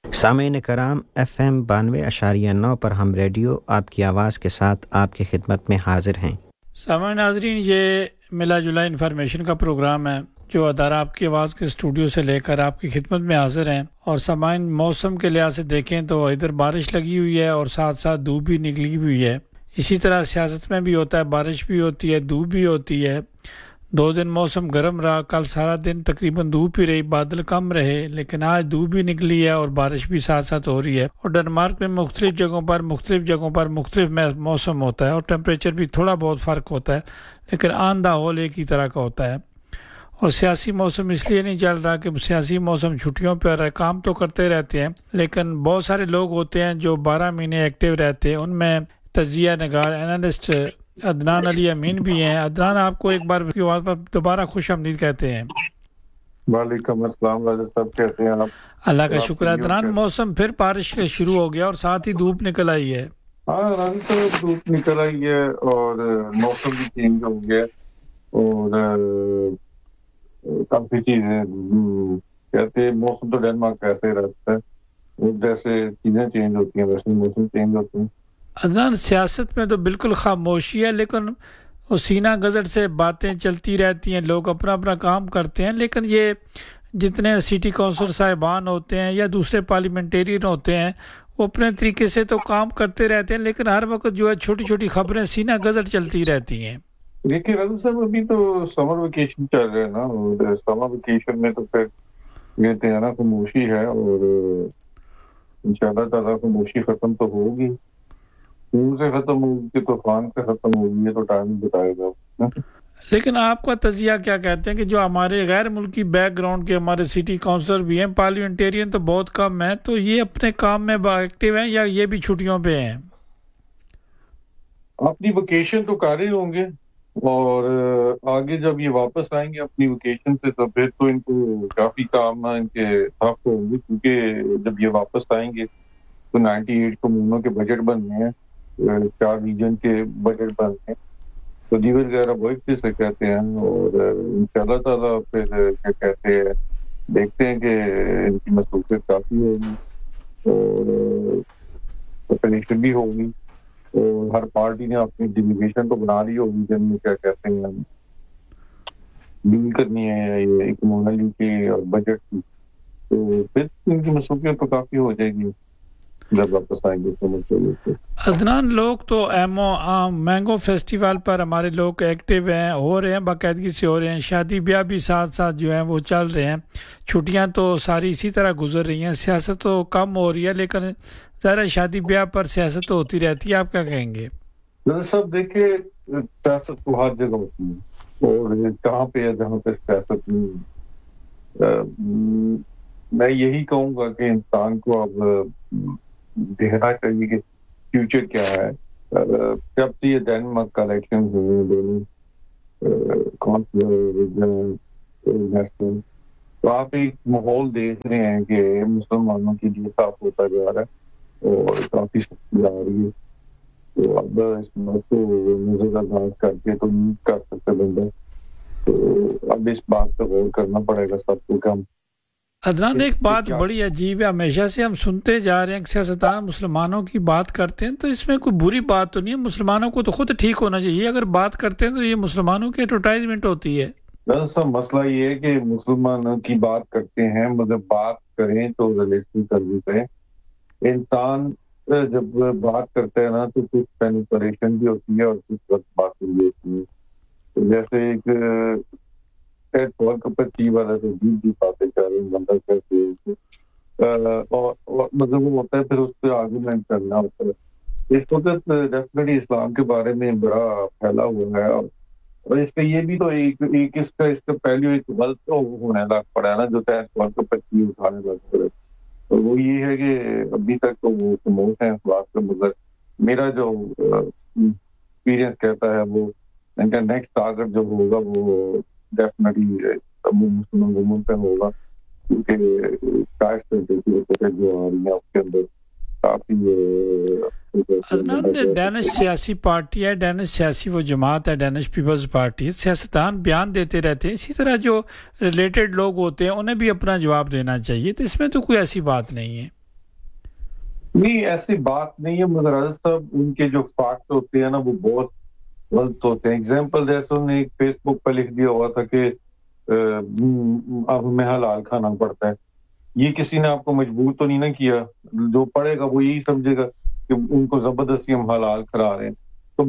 سامعین کرام FM 92.9 پر ہم ریڈیو آپ کی آواز کے ساتھ آپ کی خدمت میں حاضر ہیں۔ سامعین ناظرین، یہ ملا جلا انفارمیشن کا پروگرام ہے جو ادارہ آپ کی آواز کے اسٹوڈیو سے لے کر آپ کی خدمت میں حاضر ہیں۔ اور سامعین، موسم کے لحاظ سے دیکھیں تو ادھر بارش لگی ہوئی ہے اور ساتھ ساتھ دھوپ بھی نکلی ہوئی ہے۔ اسی طرح سیاست میں بھی ہوتا ہے، بارش بھی ہوتی ہے، دھوپ بھی ہوتی ہے۔ 2 دن موسم گرم رہا، کل سارا دن تقریباً دھوپ ہی رہی، بادل کم رہے، لیکن آج دھوپ بھی نکلی ہے اور بارش بھی ساتھ ساتھ ہو رہی ہے۔ اور ڈنمارک میں مختلف جگہوں پر مختلف موسم ہوتا ہے اور ٹیمپریچر بھی تھوڑا بہت فرق ہوتا ہے، لیکن آن دا ہول ایک ہی طرح کا ہوتا ہے۔ اور سیاسی موسم اس لیے نہیں چل رہا کہ سیاسی موسم چھٹیوں پر ہے، کام تو کرتے رہتے ہیں، لیکن بہت سارے لوگ ہوتے ہیں جو 12 مہینے ایکٹیو رہتے ہیں۔ ان میں تجزیہ نگار اینالسٹ عدنان علی امین بھی ہیں۔ عدنان، آپ کو ایک بار کی بات پر دوبارہ خوش آمدید کہتے ہیں۔ وعلیکم السلام، راجہ صاحب کیسے ہیں آپ؟ اللہ کا شکر ہے عدنان، موسم پھر بارش شروع ہو گیا اور ساتھ ہی دھوپ نکل آئی ہے۔ ہاں راجہ صاحب، دھوپ نکل آئی ہے اور موسم بھی چینج ہو گیا اور کافی چیزیں کہتے ہیں موسم تو ڈنمارک ایسے ہی رہتا ہے، جیسے چیزیں چینج ہوتی ہیں ویسے موسم چینج ہوتے ہیں۔ عدنان، سیاست میں تو بالکل خاموشی ہے، لیکن وہ سینہ گزر سے باتیں چلتی رہتی ہیں، لوگ اپنا اپنا کام کرتے ہیں، لیکن یہ جتنے سٹی کونسل صاحبان ہوتے ہیں یا دوسرے پارلیمنٹیرین ہوتے ہیں وہ اپنے طریقے سے تو کام کرتے رہتے ہیں، لیکن ہر وقت جو ہے چھوٹی چھوٹی خبریں سینہ گزر چلتی رہتی ہیں۔ دیکھیے راجہ صاحب، ابھی تو سمر ویکیشن چل رہا ہے نا، اور سمر ویکیشن میں تو پھر کہتے ہیں نا خاموشی ہے، اور انشاءاللہ تعالیٰ خاموشی ختم تو ہوگی، خون سے ختم ہوگی کہ طوفان سے ختم ہوگی، یہ تو ٹائم بتائے گا۔ لیکن آپ کا تجزیہ کیا کہتے ہیں کہ جو ہمارے غیر ملکی بیک گراؤنڈ کے ہمارے سٹی کونسلر بھی ہیں، پارلیمنٹیرین تو بہت کم ہیں، تو یہ اپنے کام میں ایکٹیو ہیں یا یہ بھی چھٹیوں پہ ہیں؟ اپنی ویکیشن تو کر رہے ہوں گے، اور آگے جب یہ واپس آئیں گے اپنی ویکیشن سے تو پھر تو ان کو کافی کام ان کے ٹف ہوں گے، کیونکہ جب یہ واپس آئیں گے تو 98 کمونوں کے بجٹ بننے ہیں، 4 ریجن کے بجٹ بننے ہیں، تو دیور وغیرہ وہ ایک سے کہتے ہیں، اور انشاءاللہ تعالیٰ پھر کیا کہتے ہیں دیکھتے ہیں کہ ان کی مصروفیت کافی ہوگی اور پریشن بھی ہوگی، اور ہر پارٹی نے اپنی ڈیلیگیشن تو بنا لی ہوگی جن میں کیا کہتے ہیں ڈیل کرنی ہے یہ اکنامی کی اور بجٹ کی، تو پھر ان کی مصروفیت تو کافی ہو جائے گی جب واپس آئیں گے۔ عدنان، لوگ تو مینگو فیسٹیول پر ہمارے لوگ ایکٹیو ہیں، ہو رہے ہیں، باقاعدگی سے ہو رہے ہیں، شادی بیاہ بھی ساتھ ساتھ جو ہیں وہ چل رہے ہیں، چھٹیاں تو ساری اسی طرح گزر رہی ہیں، سیاست تو کم ہو رہی ہے، لیکن ظاہر شادی بیاہ پر سیاست تو ہوتی رہتی ہے۔ آپ کیا کہیں گے؟ سب دیکھیں، سیاست تو ہر جگہ ہوتی ہے، اور کہاں پہ ہے جہاں پہ سیاست نہیں، میں یہی کہوں گا کہ انسان کو اب دیکھنا چاہیے کہ فیوچر کیا ہے۔ جب سے یہ ڈینمارک کا الیکشن ہوئے دونوں نیشنل، تو آپ ایک ماحول دیکھ رہے ہیں کہ مسلمانوں کے لیے صاف ہوتا جا رہا ہے اور کافی سختی آ رہی ہے، تو اب اس بات کو نظر انداز کر کے تو نہیں کر سکتے بندہ، تو اب اس بات پہ غور کرنا پڑے گا سب کو کم۔ عدنان، ایک بات بڑی عجیب ہے، ہمیشہ سے ہم سنتے جا رہے ہیں کہ سیاستدان مسلمانوں کی بات کرتے ہیں، تو اس میں کوئی بری بات تو نہیں ہے، مسلمانوں کو تو خود ٹھیک ہونا چاہیے، اگر بات کرتے ہیں تو یہ مسلمانوں کی ایڈورٹائزمنٹ ہوتی ہے۔ دراصل مسئلہ یہ ہے کہ مسلمانوں کی بات کرتے ہیں، مگر بات کریں تو ریئلسٹک کر بھی کریں۔ انسان جب بات کرتا ہے نا تو کچھ پریشان بھی ہوتی ہے اور کچھ وقت باتیں بھی ہوتی ہیں، تو جیسے ایک چیز والا تو بھی باتیں کر رہے ہیں بندہ کرتے اور مطلب وہ ہوتا ہے پھر اس پہ آرگومنٹ کرنا ہوتا ہے۔ اس وقت ڈیفینیٹلی اسلام کے بارے میں بڑا پھیلا ہوا ہے، اور اس کا یہ بھی تو ایک اس کا پہلو ایک غلط تو ہونے لگ پڑا ہے نا، جو چیز اٹھانے لگ پڑے، اور وہ یہ ہے کہ ابھی تک تو وہ خاموش ہیں اس بات پہ، مگر میرا جو ایکسپیرئنس کہتا ہے وہ ان کا نیکسٹ ٹارگٹ جو ہوگا وہ ڈیفینیٹلی مسلمان گومن پہ ہوگا، کیونکہ کاسٹ جو آ رہی ہے اس کے اندر کافی ڈینش سیاسی پارٹی ہے، ڈینش سیاسی وہ جماعت ہے، ڈینش پیپلز پارٹی، سیاستدان بیان دیتے رہتے ہیں، اسی طرح جو ریلیٹڈ لوگ ہوتے ہیں انہیں بھی اپنا جواب دینا چاہیے، تو اس میں تو کوئی ایسی بات نہیں ہے۔ نہیں ایسی بات نہیں ہے، مگر حضرت صاحب ان کے جو فیکٹ ہوتے ہیں نا وہ بہت غلط ہوتے ہیں. ایگزامپل جیسے انہوں نے ایک فیس بک پہ لکھ دیا ہوا تھا کہ اب ہمیں حلال کھانا پڑتا ہے. یہ کسی نے آپ کو مجبور تو نہیں نہ کیا. جو پڑھے گا وہ یہی سمجھے گا کہ ان کو زبردستی ہم حلال کرا رہے ہیں. تو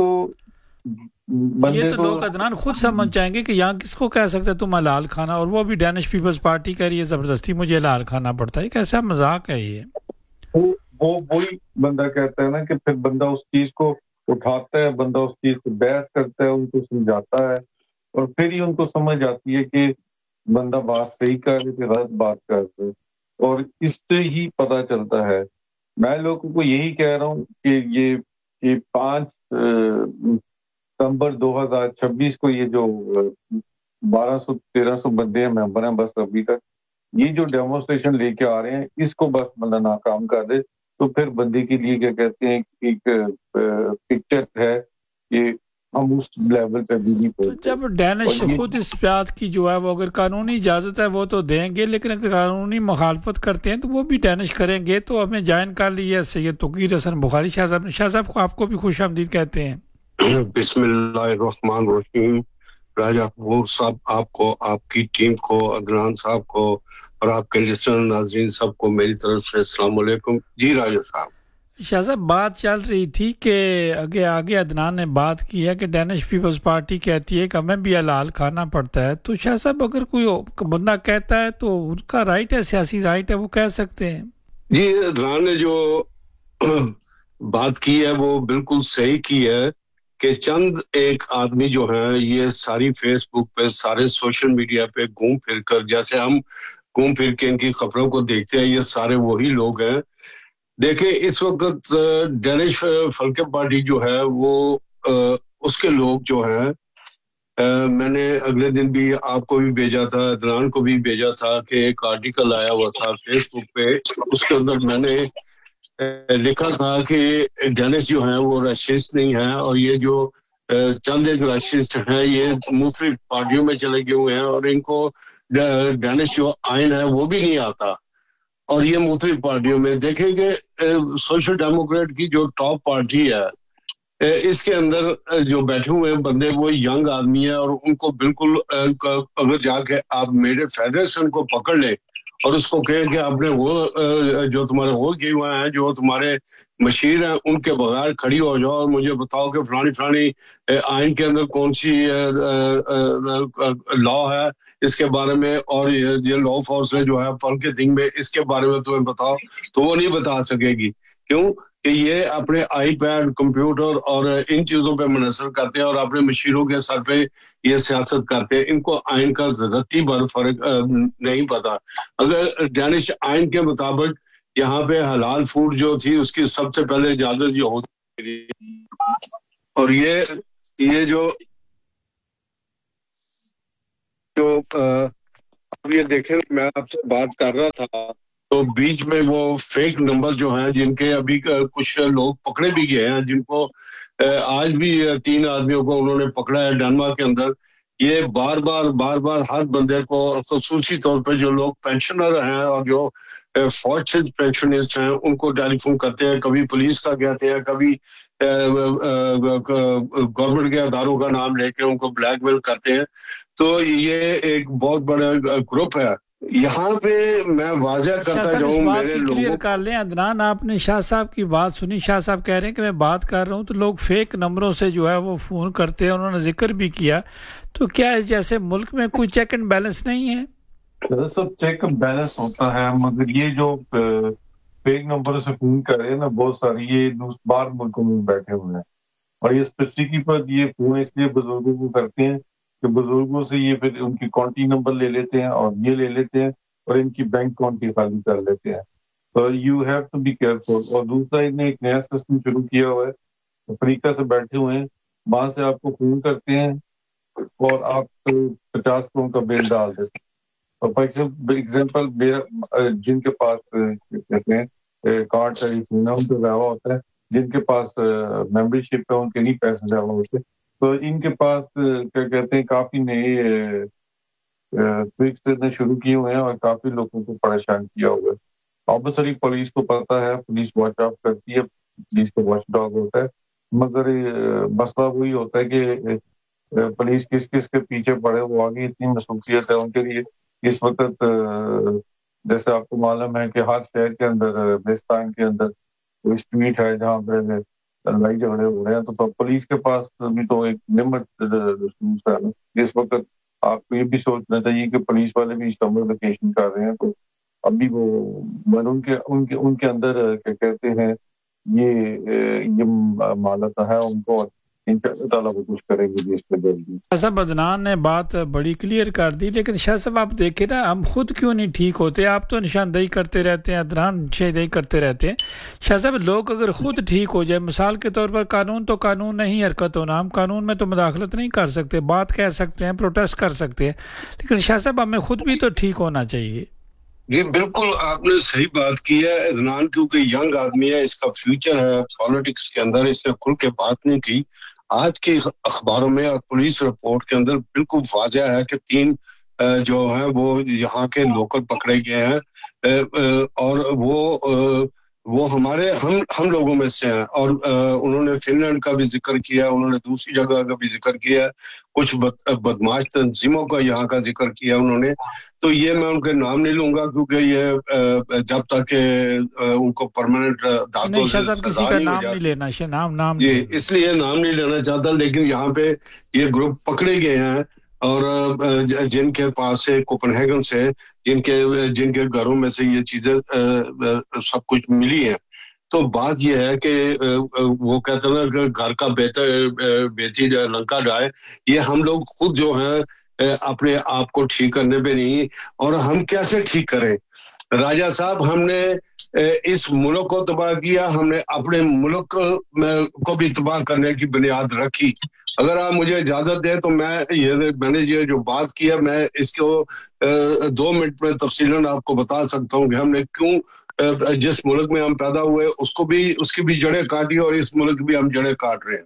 یہ بندے تو کو لوگ عدنان خود سمجھ جائیں گے کہ یہاں کس کو کہہ سکتے تم حلال کھانا، اور وہ بھی ڈینش پیپلز پارٹی کہہ رہی ہے زبردستی مجھے حلال کھانا پڑتا ہے. یہ کیسا مذاق ہے یہ؟ وہی بندہ کہتا ہے نا کہ پھر بندہ اس چیز کو اٹھاتا ہے، بندہ اس چیز کو بحث کرتا ہے، ان کو سمجھاتا ہے، اور پھر ہی ان کو سمجھ آتی ہے کہ بندہ بات صحیح کر رہے کہ غلط بات کر رہے. اور اس سے ہی پتہ چلتا ہے. میں لوگوں کو یہی کہہ رہا ہوں کہ یہ 5 ستمبر 2026 کو یہ جو 1200-1300 بندے ہیں ممبر ہیں بس ابھی تک، یہ جو ڈیمونسٹریشن لے کے آ رہے ہیں اس کو بس بندہ ناکام کر دے تو پھر بندے کے لیے کیا کہتے ہیں ایک پکچر ہے کہ ہم اس لیول پہ بھی نہیں تو پہنچ جب گئے. ڈینش اور خود اس بات کی جو ہے وہ اگر قانونی اجازت ہے وہ تو دیں گے، لیکن اگر قانونی مخالفت کرتے ہیں تو وہ بھی ڈینش کریں گے. تو ہمیں جوائن کر لیے سید توقیر حسن بخاری شاہ صاحب نے. شاہ صاحب کو آپ کو بھی خوش آمدید کہتے ہیں. بسم اللہ الرحمن الرحیم. راجہ حبور صاحب، آپ کو، آپ کی ٹیم کو، عدنان صاحب کو اور آپ کے لسنر ناظرین سب کو میری طرف سے السلام علیکم. جی راجہ صاحب. شاہ صاحب بات چل رہی تھی کہ آگے عدنان نے بات کی ہے کہ ڈینش پیپلز پارٹی کہتی ہے کہ ہمیں بھی حلال کھانا پڑتا ہے. تو شاہ صاحب اگر کوئی بندہ کہتا ہے تو ان کا رائٹ ہے، سیاسی رائٹ ہے، وہ کہہ سکتے ہیں. جی عدنان نے جو بات کی ہے وہ بالکل صحیح کی ہے کہ چند ایک آدمی جو ہیں یہ ساری فیس بک پہ، سارے سوشل میڈیا پہ گھوم پھر کر، جیسے ہم گھوم پھر کے ان کی خبروں کو دیکھتے ہیں، یہ سارے وہی لوگ ہیں. دیکھیں اس وقت ڈینش فلکے پارٹی جو ہے وہ اس کے لوگ جو ہیں، میں نے اگلے دن بھی آپ کو بھی بھیجا تھا، عدنان کو بھی بھیجا تھا کہ ایک آرٹیکل آیا ہوا تھا فیس بک پہ. اس کے اندر میں نے لکھا تھا کہ ڈینش جو ہیں وہ ریشسٹ نہیں ہیں، اور یہ جو چند ایک ریشسٹ ہیں یہ مختلف پارٹیوں میں چلے گئے ہوئے ہیں اور ان کو ڈینش جو آئین ہے وہ بھی نہیں آتا، اور یہ مختلف پارٹیوں میں. دیکھیں کہ سوشل ڈیموکریٹ کی جو ٹاپ پارٹی ہے اس کے اندر جو بیٹھے ہوئے ہیں بندے وہ ینگ آدمی ہیں، اور ان کو بالکل اگر جا کے آپ میڈیا فیڈریشن کو پکڑ لیں اور اس کو کہیں کہ آپ نے وہ جو تمہارے ہو گئے ہوئے ہیں، جو تمہارے مشیر ہیں، ان کے بغیر کھڑی ہو جاؤ اور مجھے بتاؤ کہ فلانی آئین کے اندر کون سی لا ہے اس کے بارے میں، اور یہ لا فورس ہے جو ہے پل کے دن میں اس کے بارے میں تمہیں بتاؤ، تو وہ نہیں بتا سکے گی. کیوں کہ یہ اپنے آئی پیڈ، کمپیوٹر اور ان چیزوں پہ منحصر کرتے ہیں اور اپنے مشیروں کے سر پہ یہ سیاست کرتے ہیں. ان کو آئین کا رتی بھر فرق نہیں پتا. اگر ڈینش آئین کے مطابق یہاں پہ حلال فوڈ جو تھی اس کی سب سے پہلے اجازت یہ ہوتی، اور یہ جو اب یہ دیکھیں میں آپ سے بات کر رہا تھا تو بیچ میں وہ فیک نمبر جو ہیں جن کے ابھی کچھ لوگ پکڑے بھی گئے ہیں، جن کو آج بھی 3 آدمیوں کو انہوں نے پکڑا ہے ڈنمارک کے اندر. یہ بار بار ہر بندے کو، خصوصی طور پہ جو لوگ پینشنر ہیں اور جو فوج سے پینشنسٹ ہیں ان کو ٹیلی فون کرتے ہیں، کبھی پولیس کا کہتے ہیں، کبھی گورنمنٹ کے اداروں کا نام لے کے ان کو بلیک میل کرتے ہیں. تو یہ ایک بہت بڑا گروپ ہے. یہاں پہ میں واضح شاہ کرتا صاحب اس جاؤں بات میرے کی کلیئر لوگوں کر لیں. عدنان آپ نے شاہ صاحب کی بات سنی، شاہ صاحب کہہ رہے ہیں کہ میں بات کر رہا ہوں تو لوگ فیک نمبروں سے جو ہے وہ فون کرتے ہیں، انہوں نے ذکر بھی کیا. تو کیا اس جیسے ملک میں کوئی چیک اینڈ بیلنس نہیں ہے؟ سب چیک بیلنس ہوتا ہے، مگر یہ جو فیک نمبر سے فون کر رہے ہیں نا بہت ساری، یہ باہر ملکوں میں بیٹھے ہوئے ہیں. اور یہ اسپیسیفکلی پر یہ فون اس لیے بزرگوں کو کرتے ہیں کہ بزرگوں سے یہ پھر ان کی کانٹی نمبر لے لیتے ہیں اور یہ لے لیتے ہیں اور ان کی بینک کانٹی خالی کر لیتے ہیں. تو you have to be careful. اور دوسرا انہیں ایک نیا سسٹم شروع کیا ہوا ہے، افریقہ سے بیٹھے ہوئے ہیں، وہاں سے آپ کو فون کرتے ہیں اور آپ 50 کروڑ کا بل ڈال دیتے ہیں. اور فار ایگزامپل میرا جن کے پاس کہتے ہیں کارڈ ٹیلیفون ہے ان کو زیادہ ہوتا ہے، جن کے پاس ممبر شپ ہے ان کے نہیں پیسے زیادہ ہوتے. تو ان کے پاس کیا کہتے ہیں کافی نئے ٹرکس نے شروع کیے ہوئے ہیں اور کافی لوگوں کو پریشان کیا ہوا ہے. ऑब्वियसली पुलिस को पता है, पुलिस वॉच आउट करती है, पुलिस का वॉच डॉग होता है, मगर मसला वही होता है कि पुलिस किस किस के पीछे पड़े, वो आगे इतनी मसरूफियत है उनके लिए इस वक्त। जैसे आपको मालूम है कि हर शहर के अंदर, बलूचिस्तान के अंदर कोई स्ट्रीट है जहाँ पे लड़ाई झगड़े हो रहे हैं, तो पुलिस के पास भी तो एक लिमिट रिसोर्स है ना। इस वक्त आपको ये भी सोचना चाहिए कि पुलिस वाले भी समर वेकेशन कर रहे हैं, तो अभी वो उनके उनके उनके अंदर क्या कहते हैं ये मालता है उनको, और इंशाअल्लाह वो कुछ करेंगे भी इस पे जल्दी। शाह साहब अदनान ने बात बड़ी क्लियर कर दी, लेकिन शाह साहब आप देखें ना, हम खुद क्यों नहीं ठीक होते? आप तो निशानदेही करते रहते हैं, अदनान निशानदेही करते रहते हैं। शाह साहब लोग अगर खुद ठीक हो जाए, मिसाल के तौर पर कानून तो कानून नहीं हरकत होना, हम कानून में तो मुदाखलत नहीं कर सकते, बात कह सकते हैं, प्रोटेस्ट कर सकते हैं, लेकिन शाह साहब हमें खुद भी तो ठीक होना चाहिए। ये बिल्कुल आपने सही बात की है अदनान, क्योंकि यंग आदमी है, इसका फ्यूचर है पॉलिटिक्स के अंदर, इसने खुल के बात नहीं की। आज के अखबारों में और पुलिस रिपोर्ट के अंदर बिल्कुल वाज़ह है कि 3 जो हैं वो यहाँ के लोकल पकड़े गए हैं, और वो हमारे हम लोगों में से हैं। और उन्होंने फिनलैंड का भी जिक्र किया, उन्होंने दूसरी जगह का भी जिक्र किया, कुछ बदमाश तंजीमों का यहाँ का जिक्र किया उन्होंने। तो ये मैं उनके नाम नहीं लूंगा, क्योंकि ये जब तक उनको परमानेंट दांतों से किसी का नाम नहीं लेना, नाम जी, इसलिए नाम नहीं लेना चाहता। लेकिन यहाँ पे ये ग्रुप पकड़े गए हैं, और जिनके पास से कोपेनहेगन से जिनके घरों में से ये चीजें सब कुछ मिली है। तो बात ये है कि वो कहते हैं ना, घर का बेटी लंका जाए, ये हम लोग खुद जो है अपने आप को ठीक करने पे नहीं। और हम कैसे ठीक करें? राजा साहब, हमने इस मुल्क को तबाह किया, हमने अपने मुल्क को भी तबाह करने की बुनियाद रखी। अगर आप मुझे इजाजत दें तो मैंने ये जो बात की है, मैं इसको 2 मिनट में तफसीलन आपको बता सकता हूँ कि हमने क्यों जिस मुल्क में हम पैदा हुए उसकी भी जड़ें काटी, और इस मुल्क भी हम जड़ें काट रहे हैं।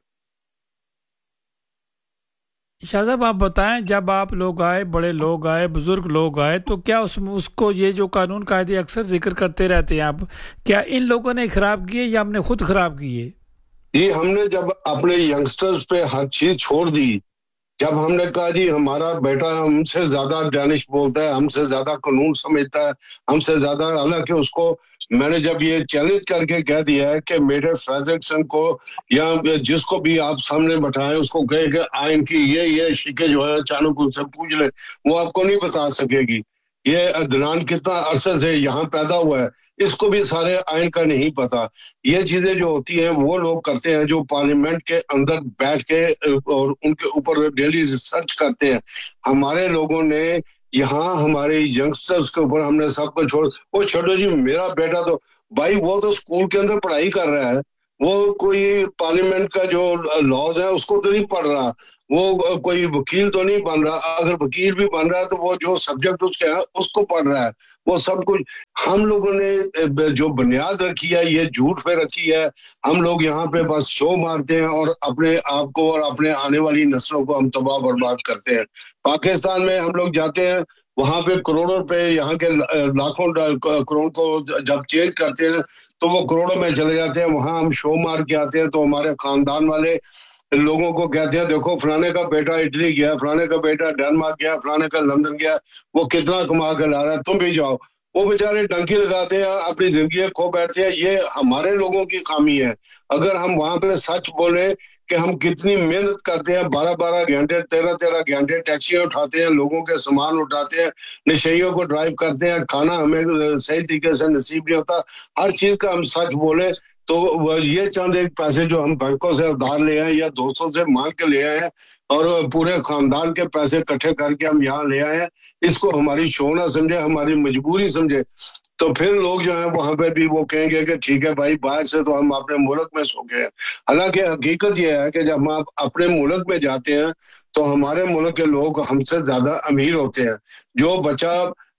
शाह साहब आप बताएं, जब आप लोग आए, बड़े लोग आए, बुजुर्ग लोग आए, तो क्या उसको ये जो कानून कायदे अक्सर जिक्र करते रहते हैं आप, क्या इन लोगों ने खराब किए या हमने खुद खराब किए? जी, हमने जब अपने यंगस्टर्स पे हर चीज छोड़ दी, जब हमने कहा जी हमारा बेटा हमसे ज्यादा डैनिश बोलता है, हमसे ज्यादा कानून समझता है, हमसे ज्यादा, हालांकि उसको मैंने जब ये चैलेंज करके कह दिया है कि मेरे फैजक्सन को या जिसको भी आप सामने बैठाएं उसको कहे कि आइन की ये शिके जो है अचानक उनसे पूछ ले, वो आपको नहीं बता सकेगी। ये अदनान कितना अरसे से यहाँ पैदा हुआ है, इसको भी सारे आइन का नहीं पता। ये चीजें जो होती हैं वो लोग करते हैं जो पार्लियामेंट के अंदर बैठ के और उनके ऊपर डेली रिसर्च करते हैं। हमारे लोगों ने यहाँ हमारे यंगस्टर्स के ऊपर हमने सबको छोड़ो जी, मेरा बेटा तो भाई वो तो स्कूल के अंदर पढ़ाई कर रहा है, वो कोई पार्लियामेंट का जो लॉज है उसको तो नहीं पढ़ रहा, वो कोई वकील तो नहीं बन रहा। अगर वकील भी बन रहा है तो वो जो सब्जेक्ट उसके है उसको पढ़ रहा है, वो सब कुछ हम लोगों ने जो बुनियाद रखी है ये झूठ पे रखी है। हम लोग यहाँ पे बस शो मारते हैं और अपने आप को और अपने आने वाली नस्लों को हम तबाह बर्बाद करते हैं। पाकिस्तान में हम लोग जाते हैं, वहां पे करोड़ों रुपए, यहाँ के लाखों करोड़ को जब चेंज करते हैं तो वो करोड़ों में चले जाते हैं। वहां हम शो मार के आते हैं तो हमारे खानदान वाले लोगों को कहते हैं देखो फलाने का बेटा इटली गया, फलाने का बेटा डेनमार्क गया, फलाने का लंदन गया, वो कितना कमा कर ला रहा है, तुम भी जाओ। वो बेचारे डंकी लगाते हैं, अपनी जिंदगी खो बैठते हैं। ये हमारे लोगों की खामी है। अगर हम वहां पे सच बोले कि हम कितनी मेहनत करते हैं, 12-12 घंटे 13-13 घंटे टैक्सियां उठाते हैं, लोगों के सामान उठाते हैं, नशेइयों को ड्राइव करते हैं, खाना हमें सही तरीके से नसीब नहीं होता, हर चीज का हम सच बोले तो ये चंद एक पैसे जो हम बैंकों से उधार ले आए या दोस्तों से मांग के ले आए हैं और पूरे खानदान के पैसे इकट्ठे करके हम यहाँ ले आए हैं, इसको हमारी शो ना समझे, हमारी मजबूरी समझे, तो फिर लोग जो है वहां पे भी वो कहेंगे कि ठीक है भाई, बाहर से तो हम अपने मुल्क में सो गए। हालांकि हकीकत ये है कि जब हम अपने मुल्क में जाते हैं तो हमारे मुल्क के लोग हमसे ज्यादा अमीर होते हैं। जो बच्चा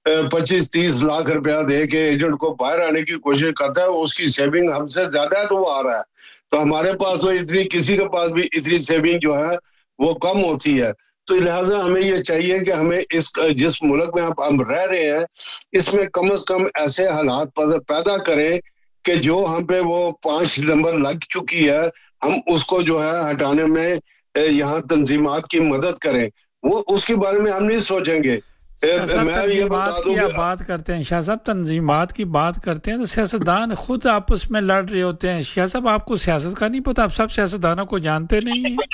25-30 लाख रुपया दे के एजेंट को बाहर आने की कोशिश करता है, उसकी सेविंग हमसे ज्यादा है तो वो आ रहा है। तो हमारे पास तो किसी के पास भी इतनी सेविंग जो है वो कम होती है। تو لہٰذا ہمیں یہ چاہیے کہ ہمیں اس جس ملک میں ہم رہ رہے ہیں اس میں کم از کم ایسے حالات پیدا کریں کہ جو ہم پہ وہ 5 نمبر لگ چکی ہے ہم اس کو جو ہے ہٹانے میں یہاں تنظیمات کی مدد کریں. وہ اس کے بارے میں ہم نہیں سوچیں گے. میں یہ بتا دوں کہ بات کرتے ہیں شاہ صاحب تنظیمات کی بات کرتے ہیں تو سیاستدان خود آپس میں لڑ رہے ہوتے ہیں. شاہ صاحب آپ کو سیاست کا نہیں پتا؟ آپ سب سیاستدانوں کو جانتے نہیں ہیں.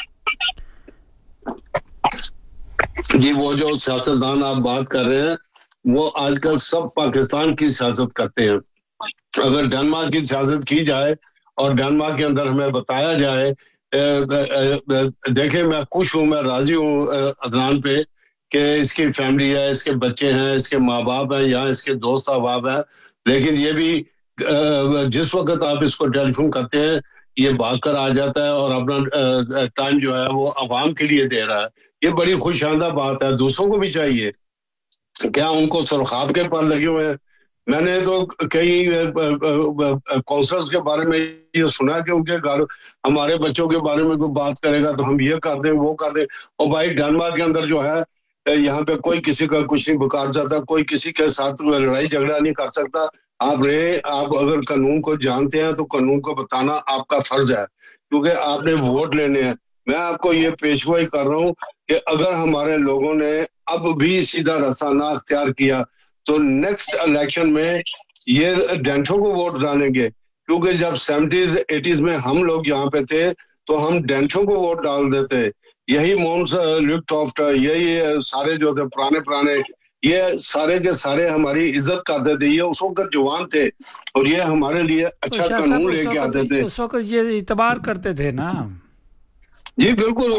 جی وہ جو سیاستدان آپ بات کر رہے ہیں وہ آج کل سب پاکستان کی سیاست کرتے ہیں. اگر ڈنمارک کی سیاست کی جائے اور ڈنمارک کے اندر ہمیں بتایا جائے دیکھیں میں خوش ہوں میں راضی ہوں عدنان پہ کہ اس کی فیملی ہے اس کے بچے ہیں اس کے ماں باپ ہیں یا اس کے دوست احباب ہیں لیکن یہ بھی جس وقت آپ اس کو ٹیلی فون کرتے ہیں یہ بھاگ کر آ جاتا ہے اور اپنا ٹائم جو ہے وہ عوام کے لیے دے رہا ہے. یہ بڑی خوش آئندہ بات ہے. دوسروں کو بھی چاہیے کیا ان کو سرخاب کے پر لگے ہوئے ہیں. میں نے تو کئی کونسلرز کے بارے میں یہ سنا کہ ان کے گھر ہمارے بچوں کے بارے میں کوئی بات کرے گا تو ہم یہ کر دیں وہ کر دیں. اور بھائی ڈنمارک کے اندر جو ہے یہاں پہ کوئی کسی کا کچھ نہیں بکار جاتا کوئی کسی کے ساتھ لڑائی جھگڑا نہیں کر سکتا. آپ اگر قانون کو جانتے ہیں تو قانون کو بتانا آپ کا فرض ہے کیونکہ آپ نے ووٹ لینے ہیں. میں آپ کو یہ پیشگوئی کر رہا ہوں کہ اگر ہمارے لوگوں نے اب بھی سیدھا راستہ نہ اختیار کیا تو نیکسٹ الیکشن میں یہ ڈینٹوں کو ووٹ ڈالیں گے کیونکہ جب 70s 80s میں ہم لوگ یہاں پہ تھے تو ہم ڈینٹوں کو ووٹ ڈال دیتے. یہی مونس لکٹافٹ یہی سارے جو تھے پرانے یہ سارے کے سارے ہماری عزت کرتے تھے. یہ اس وقت جوان تھے اور یہ ہمارے لیے اچھا قانون لے کے آتے تھے. اس وقت یہ اعتبار کرتے تھے نا. جی بالکل.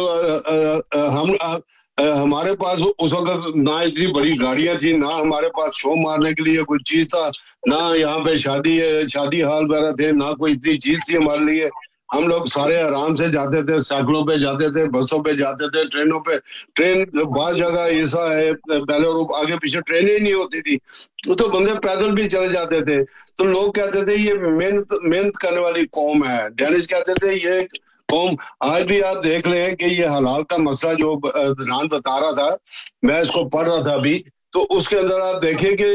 ہمارے پاس اس وقت نہ اتنی بڑی گاڑیاں تھیں نہ ہمارے پاس شو مارنے کے لیے کوئی چیز تھا نہ یہاں پہ شادی حال وغیرہ تھے نہ کوئی اتنی چیز تھی ہمارے لیے. ہم لوگ سارے آرام سے جاتے تھے سائیکلوں پہ جاتے تھے بسوں پہ جاتے تھے ٹرینوں پہ. ٹرین بعض جگہ ایسا ہے پہلے آگے پیچھے ٹرینیں نہیں ہوتی تھی تو بندے پیدل بھی چلے جاتے تھے. تو لوگ کہتے تھے یہ محنت کرنے والی قوم ہے. ڈینش کہتے تھے یہ قوم. آج بھی آپ دیکھ لیں کہ یہ حلال کا مسئلہ جو عدنان بتا رہا تھا میں اس کو پڑھ رہا تھا ابھی تو اس کے اندر آپ دیکھیں کہ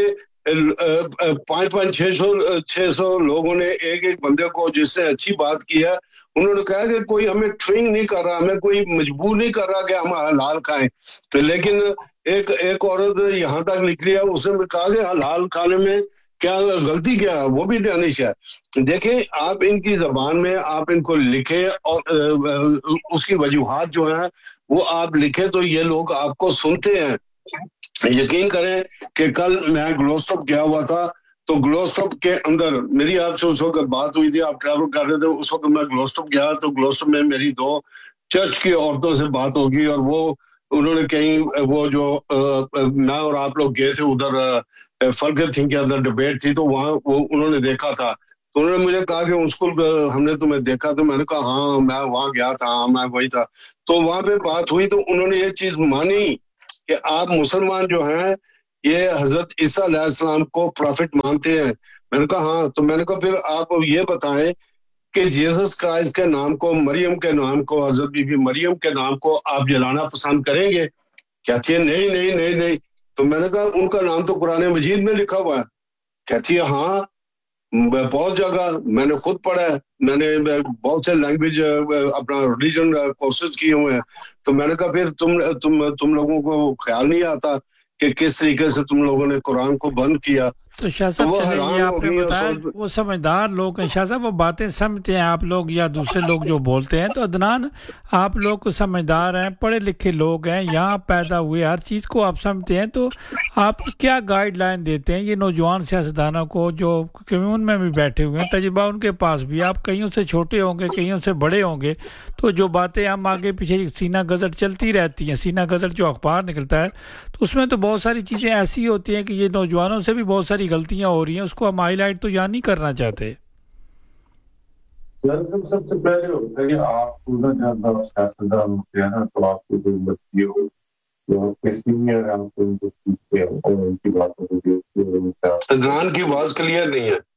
500-600 لوگوں نے ایک بندے کو جس سے اچھی بات کی ہے انہوں نے کہا کہ کوئی ہمیں ٹریننگ نہیں کر رہا ہمیں کوئی مجبور نہیں کر رہا کہ ہم حلال کھائیں. لیکن ایک عورت یہاں تک نکلی ہے اس نے کہا کہ حلال کھانے میں کیا غلطی کیا وہ بھی ڈینش ہے. دیکھیں آپ ان کی زبان میں آپ ان کو لکھیں اور اس کی وجوہات جو ہیں وہ آپ لکھیں تو یہ لوگ آپ کو سنتے ہیں. یقین کریں کہ کل میں گلوسٹاپ گیا ہوا تھا تو گلوسٹاپ کے اندر میری آپ سے اس وقت بات ہوئی تھی آپ ٹریول کر رہے تھے اس وقت میں گلوسٹاپ گیا تو گلوسٹاپ میں میری 2 چرچ کی عورتوں سے بات ہوگی اور وہ انہوں نے کہیں وہ جو میں اور آپ لوگ گئے تھے ادھر فرق تھنگ کے اندر ڈبیٹ تھی تو وہاں وہ انہوں نے دیکھا تھا تو انہوں نے مجھے کہا کہ اسکول ہم نے تمہیں دیکھا تو میں نے کہا ہاں میں وہاں گیا تھا ہاں میں وہی تھا. تو وہاں پہ بات ہوئی تو انہوں نے یہ چیز مانی کہ آپ مسلمان جو ہیں یہ حضرت عیسیٰ علیہ السلام کو پروفٹ مانتے ہیں. میں نے کہا ہاں. تو میں نے کہا پھر آپ یہ بتائیں کہ جیسس کرائسٹ کے نام کو مریم کے نام کو حضرت بی بی مریم کے نام کو آپ جلانا پسند کریں گے؟ کہتی ہے نہیں. تو میں نے کہا ان کا نام تو قرآن مجید میں لکھا ہوا ہے. کہتی ہے ہاں بہت جگہ میں نے خود پڑھا ہے میں نے بہت سے لینگویج اپنا ریلیجن کورسز کیے ہوئے ہیں. تو میں نے کہا پھر تم لوگوں کو خیال نہیں آتا کہ کس طریقے سے تم لوگوں نے قرآن کو بند کیا. تو شاہ صاحب چلے یہ آپ نے بتایا وہ سمجھدار لوگ ہیں. شاہ صاحب وہ باتیں سمجھتے ہیں آپ لوگ یا دوسرے لوگ جو بولتے ہیں. تو عدنان آپ لوگ سمجھدار ہیں پڑھے لکھے لوگ ہیں یہاں پیدا ہوئے ہر چیز کو آپ سمجھتے ہیں تو آپ کیا گائیڈ لائن دیتے ہیں یہ نوجوان سیاستدانوں کو جو کمیون میں بھی بیٹھے ہوئے ہیں تجربہ ان کے پاس بھی آپ کئیوں سے چھوٹے ہوں گے کئیوں سے بڑے ہوں گے تو جو باتیں ہم آگے پیچھے سینہ گزر چلتی رہتی ہیں سینہ گزر جو اخبار نکلتا ہے تو اس میں تو بہت ساری چیزیں ایسی ہوتی ہیں کہ یہ نوجوانوں سے بھی بہت ساری غلطیاں ہو رہی ہیں اس کو ہم ہائی لائٹ تو یہاں نہیں کرنا چاہتے. سب سے پہلے ہوتا ہے کہ آپ کو جب سیاستدان ہوتے ہیں نا تو آپ کو جو بچے ہو جو سینئر آپ کو ان کو سیکھتے ہیں اور ان کی باتوں کو دیکھتے ہیں. عدنان کی آواز کلیئر نہیں ہے.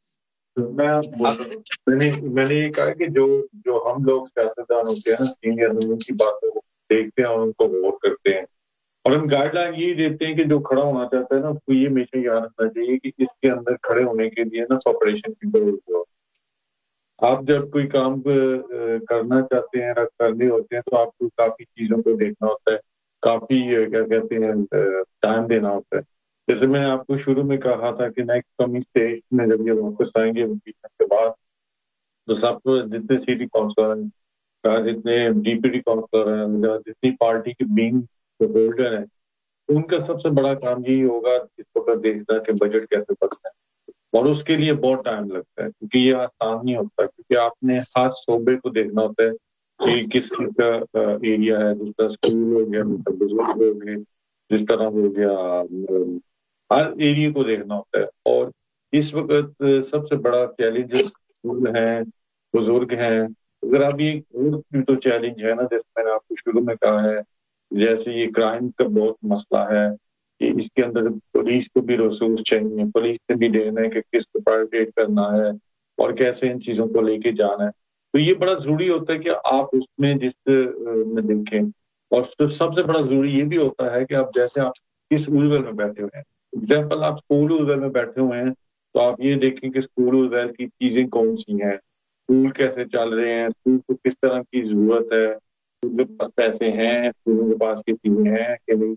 میں نے یہ کہا کہ جو ہم لوگ سیاستدان ہوتے ہیں نا سینئر ان کی باتوں کو देखते हैं और उनको गौर करते हैं। और हम गाइडलाइन यही देते हैं कि जो खड़ा होना चाहता है ना, उसको ये हमेशा याद रखना चाहिए कि इसके अंदर खड़े होने के लिए ना कॉपरेशन की जरूरत है। आप जब कोई काम करना चाहते हैं या करने होते हैं तो आपको काफी चीजों को देखना होता है, काफी क्या कहते हैं टाइम देना होता है। जैसे मैंने आपको शुरू में कहा था कि नेक्स्ट कमिंग स्टेज में जब ये वापस आएंगे के बाद, तो सब जितने सिटी काउंसलर हैं, जितने डीपीटी काउंसलर हैं, जितनी पार्टी के बीइंग होल्डर हैं, उनका सबसे बड़ा काम यही होगा इस वक्त देखना कि बजट कैसे बढ़ता है। और उसके लिए बहुत टाइम लगता है क्योंकि ये आसान नहीं होता, क्योंकि आपने हर शोबे को देखना होता है कि किस किस का एरिया है, जिस तरह स्कूल हो गया, बुजुर्ग हो गए, जिस तरह हो गया, हर एरिया को देखना होता है। और इस वक्त सबसे बड़ा चैलेंज स्कूल हैं, बुजुर्ग हैं। अगर आप ये और तो चैलेंज है ना, जैसे मैंने आपको शुरू में कहा है, जैसे ये क्राइम का बहुत मसला है कि इसके अंदर पुलिस को भी रिसोर्स चाहिए, पुलिस ने भी देखना है कि किसको प्रायोरिटेट करना है और कैसे इन चीजों को लेके जाना है। तो ये बड़ा जरूरी होता है कि आप उसमें जिस में देखें। और सबसे बड़ा जरूरी ये भी होता है कि आप जैसे आप किस उलझन में बैठे हुए हैं। एग्जाम्पल, आप स्कूल उलझन में बैठे हुए हैं तो आप ये देखें कि स्कूल उलझन की चीजें कौन सी हैं, स्कूल कैसे चल रहे हैं, स्कूल को किस तरह की जरूरत है, स्कूल के पास पैसे हैं, स्कूलों के पास ये चीजें हैं कि नहीं।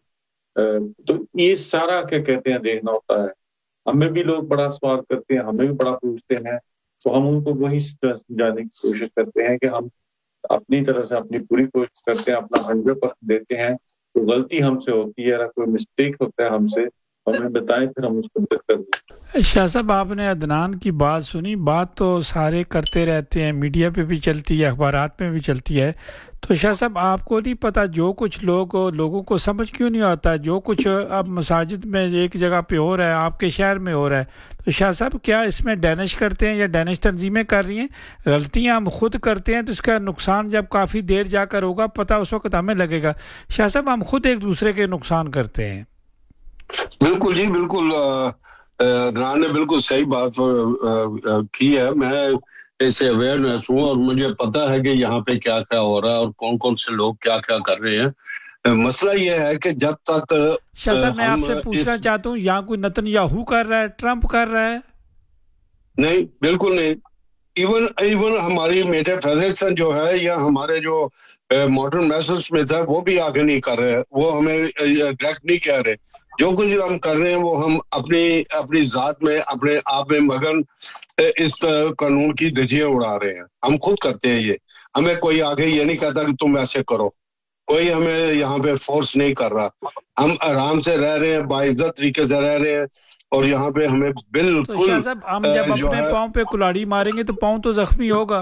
तो ये सारा क्या कहते हैं देखना होता है। हमें भी लोग बड़ा सवाल करते हैं, हमें भी बड़ा पूछते हैं, तो हम उनको वही समझाने की कोशिश करते हैं कि हम अपनी तरफ से अपनी पूरी कोशिश करते हैं, अपना 100% देते हैं। तो गलती हमसे होती है, अगर कोई मिस्टेक होता है हमसे, हमें बताएं, फिर हम उसको बेहतर करें। शाह साहब, आपने अदनान की बात सुनी। बात तो सारे करते रहते हैं, मीडिया पे भी चलती है, अखबारात में भी चलती है। तो शाह साहब, आपको नहीं पता जो कुछ लोगों को समझ क्यों नहीं आता, जो कुछ अब मसाजिद में एक जगह पे हो रहा है, आपके शहर में हो रहा है, तो शाह साहब क्या इसमें डैनिश करते हैं या डैनिश तंजीमें कर रही हैं? गलतियां हम खुद करते हैं तो इसका नुकसान जब काफ़ी देर जाकर होगा, पता उस वक्त हमें लगेगा। शाह साहब, हम खुद एक दूसरे के नुकसान करते हैं। बिल्कुल जी, बिल्कुल। अदनान ने बिल्कुल सही बात की है। मैं इससे अवेयरनेस हूँ और मुझे पता है कि यहाँ पे क्या क्या हो रहा है और कौन कौन से लोग क्या क्या कर रहे हैं। मसला ये है कि जब तक शाह साहब, मैं आपसे पूछना चाहता हूँ, यहाँ कोई नेतन्याहू कर रहा है, ट्रंप कर रहा है? नहीं, बिल्कुल नहीं। इवन हमारी मेजर फेडरेशन जो है या हमारे जो मॉडर्न मैसेज स्मिथ है, वो भी आगे नहीं कर रहे हैं, वो हमें डायरेक्ट नहीं कह रहे। जो कुछ हम कर रहे हैं वो हम अपनी जात में, अपने आप में मगन इस कानून की धज्जियां उड़ा रहे हैं। हम खुद करते हैं ये। हमें कोई आगे ये नहीं कहता कि तुम ऐसे करो, कोई हमें यहाँ पे फोर्स नहीं कर रहा। हम आराम से रह रहे हैं, बाइज्जत तरीके से रह रहे हैं और यहाँ पे हमें बिल्कुल तो शाह साहब, हम जब अपने पाँव पे कुल्हाड़ी मारेंगे तो पाँव तो जख्मी होगा।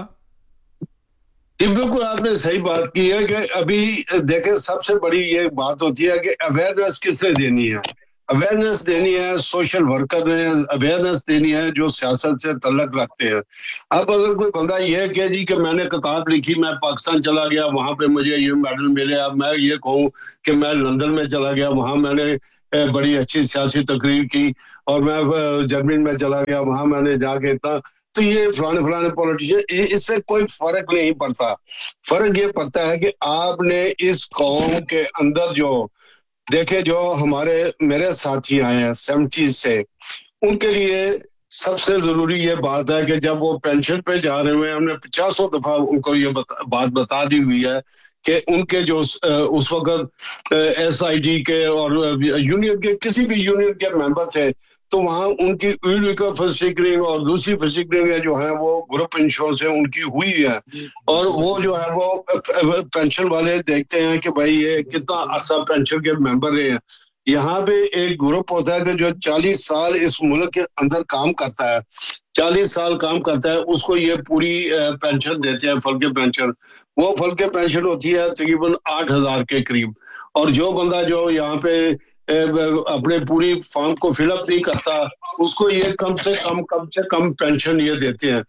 जी बिल्कुल, आपने सही बात की है कि अभी देखें, सबसे बड़ी ये बात होती है कि अवेयरनेस किसने देनी है। अवेयरनेस देनी है सोशल वर्कर ने, अवेयरनेस देनी है जो सियासत से तल्लक रखते हैं। अब अगर कोई बंदा ये कहे जी कि मैंने किताब लिखी, मैं पाकिस्तान चला गया, वहां पे मुझे ये मेडल मिले, अब मैं ये कहूँ कि मैं लंदन में चला गया, वहां मैंने बड़ी अच्छी सियासी तकरीर की, और मैं जर्मनी में चला गया, वहां मैंने जाके इतना, तो ये फलाने पॉलिटिशियन, इससे कोई फर्क नहीं पड़ता। फर्क ये पड़ता है कि आपने इस कौम के अंदर जो देखे, जो मेरे साथी आए हैं 70 से, उनके लिए सबसे जरूरी ये बात है कि जब वो पेंशन पे जा रहे हुए, हमने 50 दफा उनको ये बात बता दी हुई है कि उनके जो उस वक्त SID के और यूनियन के, किसी भी यूनियन के मेंबर थे, तो वहां उनकी फिजिकलिंग और दूसरी फिजिकलिंग जो है वो ग्रुप इंश्योरेंस है उनकी हुई है। और वो जो है वो पेंशन वाले देखते हैं कि भाई ये कितना अर्सा पेंशन के मेंबर रहे हैं। यहाँ पे एक ग्रुप होता है कि जो 40 साल इस मुल्क के अंदर काम करता है, 40 साल काम करता है, उसको ये पूरी पेंशन देते हैं, फल के पेंशन। वो फल के पेंशन होती है तकरीबन 8,000 के करीब। और जो बंदा जो यहाँ पे अपने पूरी फॉर्म को फिलअप नहीं करता, उसको ये कम से कम पेंशन ये देते हैं।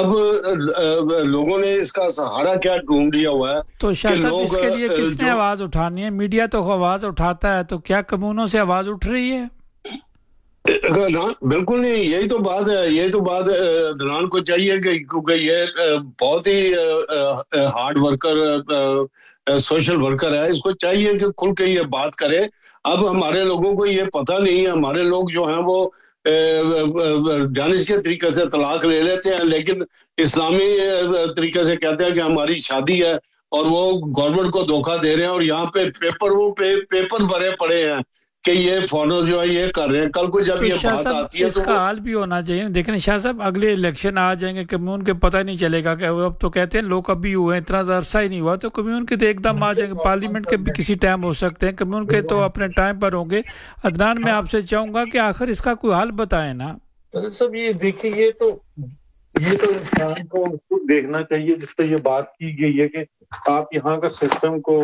अब लोगों ने इसका सहारा क्या ढूंढ लिया हुआ है। तो शाह साहब, इसके लिए किसने आवाज उठानी है? मीडिया तो आवाज उठाता है, तो क्या कम्यूनों से आवाज उठ रही है? بالکل نہیں, یہی تو بات ہے, یہی تو بات عدنان کو چاہیے کہ کیونکہ یہ بہت ہی ہارڈ ورکر سوشل ورکر ہے, اس کو چاہیے کہ کھل کے یہ بات کرے. اب ہمارے لوگوں کو یہ پتہ نہیں ہے, ہمارے لوگ جو ہیں وہ دانش کے طریقے سے طلاق لے لیتے ہیں, لیکن اسلامی طریقے سے کہتے ہیں کہ ہماری شادی ہے, اور وہ گورنمنٹ کو دھوکہ دے رہے ہیں, اور یہاں پہ پیپر بھرے پڑے ہیں کہ یہ فارنرز جو ہے یہ کر رہے ہیں. کل کو جب یہ بات آتی ہے اس کا حال بھی ہونا چاہیے. دیکھیں شاہ صاحب, اگلے الیکشن آ جائیں گے, کمیون کے پتہ نہیں چلے گا کہ اب تو کہتے ہیں لوگ ابھی ہوئے ہیں, اتنا عرصہ ہی نہیں ہوا, تو کمیون کے تو ایک دم آ جائیں گے, پارلیمنٹ کے بھی کسی ٹائم ہو سکتے ہیں, کمیون کے تو اپنے ٹائم پر ہوں گے. عدنان میں آپ سے چاہوں گا کہ آخر اس کا کوئی حل بتائیں نا. سب یہ دیکھیں, یہ تو انسان کو دیکھنا چاہیے جس پہ یہ بات کی گئی ہے کہ آپ یہاں کا سسٹم کو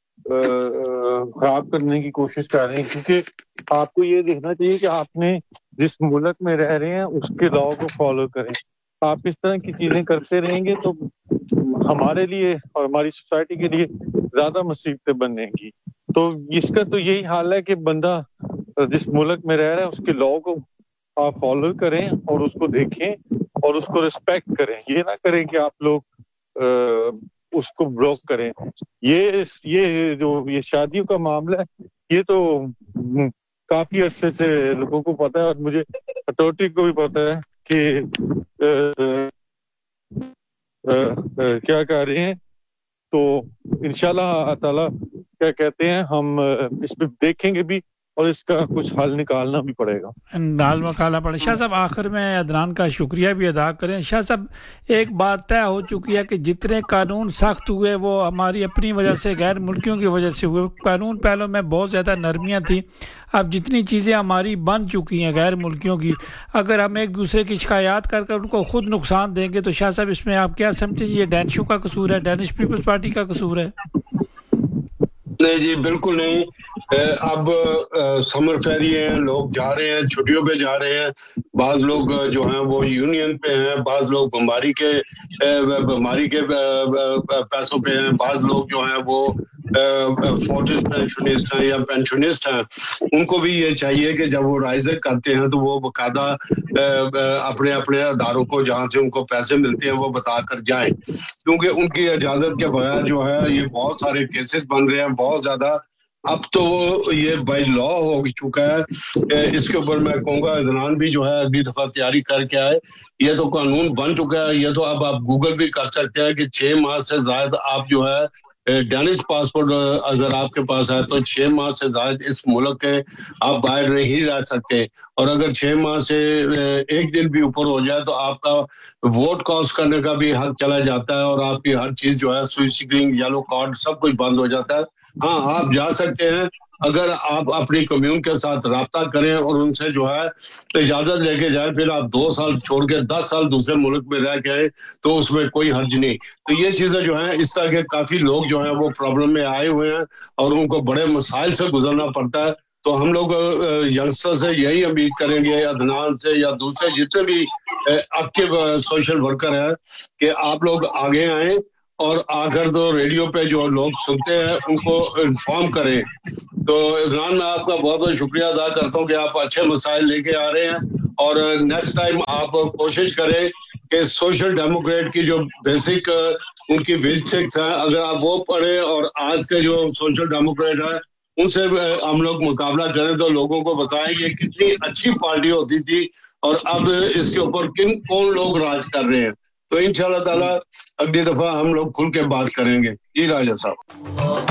خراب کرنے کی کوشش کر رہے ہیں, کیونکہ آپ کو یہ دیکھنا چاہیے کہ آپ نے جس ملک میں رہ رہے ہیں اس کے لاء کو فالو کریں. آپ اس طرح کی چیزیں کرتے رہیں گے تو ہمارے لیے اور ہماری سوسائٹی کے لیے زیادہ مصیبتیں بنیں گی. تو اس کا تو یہی حال ہے کہ بندہ جس ملک میں رہ رہا ہے اس کے لاء کو آپ فالو کریں اور اس کو دیکھیں اور اس کو رسپیکٹ کریں. یہ نہ کریں کہ آپ لوگ اس کو بلاک کریں. یہ جو شادیوں کا معاملہ ہے, یہ تو کافی عرصے سے لوگوں کو پتا ہے, اور مجھے اتھارٹی کو بھی پتا ہے کہ کیا کر رہے ہیں. تو انشاءاللہ تعالی کیا کہتے ہیں, ہم اس پہ دیکھیں گے بھی اور اس کا کچھ حل نکالنا بھی پڑے گا. شاہ صاحب آخر میں عدنان کا شکریہ بھی ادا کریں. شاہ صاحب ایک بات طے ہو چکی ہے کہ جتنے قانون سخت ہوئے وہ ہماری اپنی وجہ سے, غیر ملکیوں کی وجہ سے ہوئے. قانون پہلوں میں بہت زیادہ نرمیاں تھیں, اب جتنی چیزیں ہماری بن چکی ہیں غیر ملکیوں کی, اگر ہم ایک دوسرے کی شکایات کر ان کو خود نقصان دیں گے تو شاہ صاحب اس میں آپ کیا سمجھیں, یہ ڈینشوں کا قصور ہے, ڈینش پیپلز پارٹی کا قصور ہے؟ نہیں جی, بالکل نہیں. اب سمر فیری ہیں, لوگ جا رہے ہیں, چھٹیوں پہ جا رہے ہیں. بعض لوگ جو ہیں وہ یونین پہ ہیں, بعض لوگ بیماری کے پیسوں پہ ہیں, بعض لوگ جو ہیں وہ فورٹس پینشنسٹ ہیں یا پینشنسٹ ہیں. ان کو بھی یہ چاہیے کہ جب وہ رائزر کرتے ہیں تو وہ باقاعدہ اپنے اداروں کو جہاں سے ان کو پیسے ملتے ہیں وہ بتا کر جائیں, کیونکہ ان کی اجازت کے بغیر جو ہے یہ بہت سارے کیسز بن رہے ہیں, بہت زیادہ. اب تو یہ بائی لا ہو چکا ہے. اس کے اوپر میں کہوں گا عدنان بھی جو ہے اگلی دفعہ تیاری کر کے آئے. یہ تو قانون بن چکا ہے, یہ تو اب آپ گوگل بھی کر سکتے ہیں کہ 6 ماہ سے زائد آپ جو ہے ڈینش پاسپورٹ اگر آپ کے پاس ہے تو 6 ماہ سے زائد اس ملک کے آپ باہر نہیں رہ سکتے. اور اگر 6 ماہ سے ایک دن بھی اوپر ہو جائے تو آپ کا ووٹ کاسٹ کرنے کا بھی حق چلا جاتا ہے, اور آپ کی ہر چیز جو ہے سوئی اسکریننگ, یلو کارڈ, سب کچھ بند ہو جاتا ہے. ہاں آپ جا سکتے ہیں اگر آپ اپنی کمیون کے ساتھ رابطہ کریں اور ان سے جو ہے اجازت لے کے جائیں. پھر آپ 2 سال چھوڑ کے 10 سال دوسرے ملک میں رہ کے آئے تو اس میں کوئی حرج نہیں. تو یہ چیزیں جو ہیں, اس طرح کے کافی لوگ جو ہیں وہ پرابلم میں آئے ہوئے ہیں اور ان کو بڑے مسائل سے گزرنا پڑتا ہے. تو ہم لوگ ینگسٹر سے یہی امید کریں گے, عدنان سے یا دوسرے جتنے بھی ایکٹیو سوشل ورکر ہیں, کہ آپ لوگ آگے آئیں اور آ کر تو ریڈیو پہ جو لوگ سنتے ہیں ان کو انفارم کریں. تو عدنان میں آپ کا بہت بہت شکریہ ادا کرتا ہوں کہ آپ اچھے مسائل لے کے آ رہے ہیں, اور نیکسٹ ٹائم آپ کوشش کریں کہ سوشل ڈیموکریٹ کی جو بیسک ان کی بیسکس ہیں اگر آپ وہ پڑھیں, اور آج کے جو سوشل ڈیموکریٹ ہیں ان سے ہم لوگ مقابلہ کریں تو لوگوں کو بتائیں کہ کتنی اچھی پارٹی ہوتی تھی اور اب اس کے اوپر کون لوگ راج کر رہے ہیں. تو انشاءاللہ تعالی اگلی دفعہ ہم لوگ کھل کے بات کریں گے. جی راجہ صاحب.